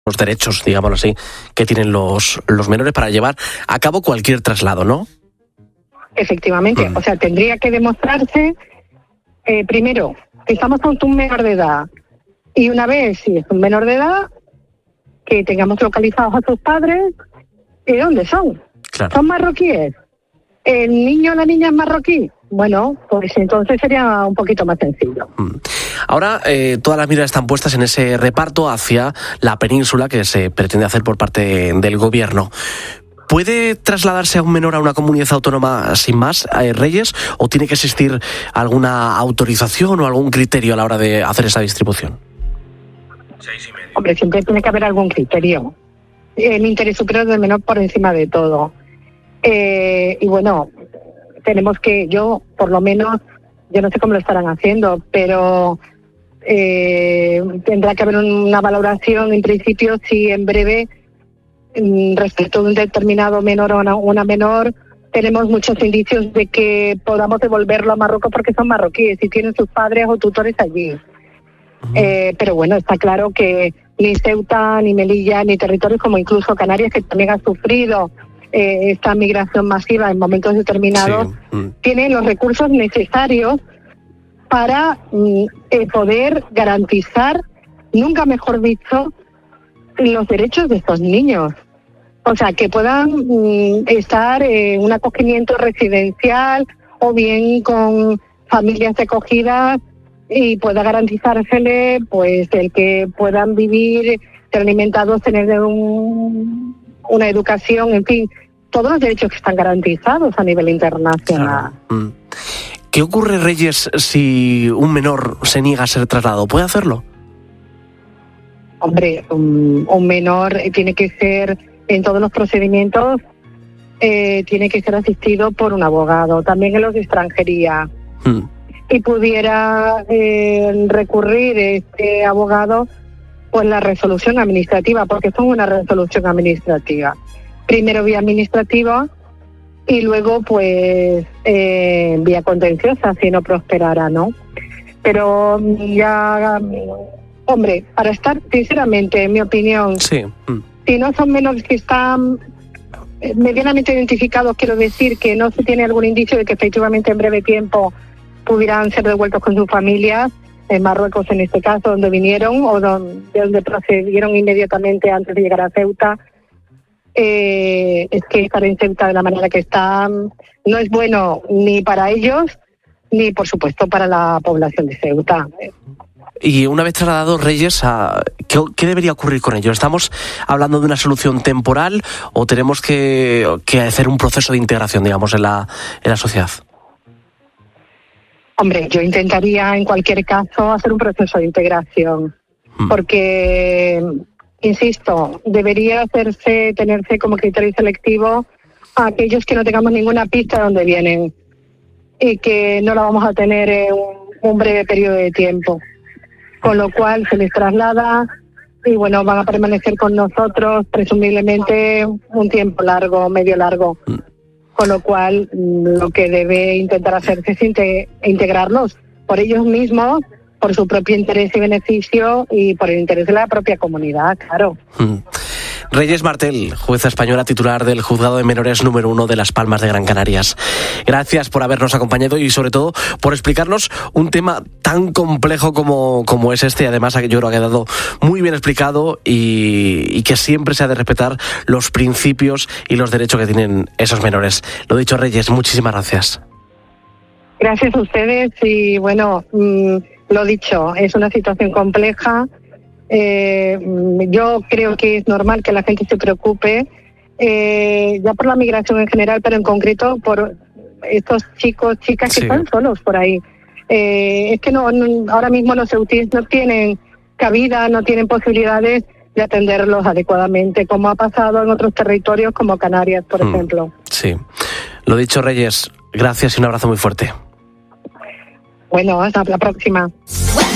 los derechos, digámoslo así, que tienen los menores para llevar a cabo cualquier traslado, ¿no? Efectivamente, o sea, tendría que demostrarse, primero, que estamos ante un menor de edad, y una vez, si es un menor de edad, que tengamos localizados a sus padres, ¿y dónde son? Claro. ¿Son marroquíes? ¿El niño o la niña es marroquí? Bueno, pues entonces sería un poquito más sencillo. Ahora todas las miradas están puestas en ese reparto hacia la península que se pretende hacer por parte del gobierno. ¿Puede trasladarse a un menor a una comunidad autónoma sin más, Reyes, o tiene que existir alguna autorización o algún criterio a la hora de hacer esa distribución? Hombre, siempre tiene que haber algún criterio. El interés superior del menor por encima de todo. Y bueno, tenemos que, yo por lo menos, yo no sé cómo lo estarán haciendo, pero tendrá que haber una valoración en principio si en breve, respecto a un determinado menor o una menor, tenemos muchos indicios de que podamos devolverlo a Marruecos porque son marroquíes y tienen sus padres o tutores allí. Pero bueno, está claro que ni Ceuta, ni Melilla, ni territorios como incluso Canarias, que también han sufrido esta migración masiva en momentos determinados, tienen los recursos necesarios para poder garantizar, nunca mejor dicho, los derechos de estos niños. O sea, que puedan estar en un acogimiento residencial o bien con familias acogidas y pueda garantizársele pues el que puedan vivir, ser alimentados, tener una educación, en fin, todos los derechos que están garantizados a nivel internacional. Claro. ¿Qué ocurre, Reyes, si un menor se niega a ser trasladado? ¿Puede hacerlo? Hombre, un menor tiene que ser, en todos los procedimientos, tiene que ser asistido por un abogado, también en los de extranjería. Y pudiera recurrir este abogado pues la resolución administrativa, porque son una resolución administrativa. Primero vía administrativa y luego pues vía contenciosa si no prosperara, ¿no? Pero ya, hombre, para estar sinceramente, en mi opinión, sí. Si no son menores que están medianamente identificados, quiero decir que no se tiene algún indicio de que efectivamente en breve tiempo pudieran ser devueltos con sus familias, en Marruecos en este caso, donde vinieron o de donde procedieron inmediatamente antes de llegar a Ceuta. Es que estar en Ceuta de la manera que están no es bueno ni para ellos ni, por supuesto, para la población de Ceuta. Y una vez trasladados, Reyes, ¿qué debería ocurrir con ellos? ¿Estamos hablando de una solución temporal o tenemos que hacer un proceso de integración, digamos, en la sociedad? Hombre, yo intentaría en cualquier caso hacer un proceso integración, porque, insisto, debería tenerse como criterio selectivo a aquellos que no tengamos ninguna pista de dónde vienen y que no la vamos a tener en un breve periodo de tiempo. Con lo cual se les traslada y bueno, van a permanecer con nosotros presumiblemente un tiempo largo, medio largo. Con lo cual lo que debe intentar hacerse es integrarlos por ellos mismos, por su propio interés y beneficio y por el interés de la propia comunidad, claro. Reyes Martel, jueza española titular del Juzgado de Menores número 1 de Las Palmas de Gran Canarias. Gracias por habernos acompañado y sobre todo por explicarnos un tema tan complejo como es este. Además, yo creo que ha quedado muy bien explicado y que siempre se ha de respetar los principios y los derechos que tienen esos menores. Lo dicho, Reyes, muchísimas gracias. Gracias a ustedes y bueno, lo dicho, es una situación compleja. Yo creo que es normal que la gente se preocupe ya por la migración en general, pero en concreto por estos chicos, chicas que están solos por ahí. Es que no, ahora mismo los ceutíes no tienen cabida, no tienen posibilidades de atenderlos adecuadamente, como ha pasado en otros territorios como Canarias, por ejemplo. Sí. Lo dicho, Reyes, gracias y un abrazo muy fuerte. Bueno, hasta la próxima.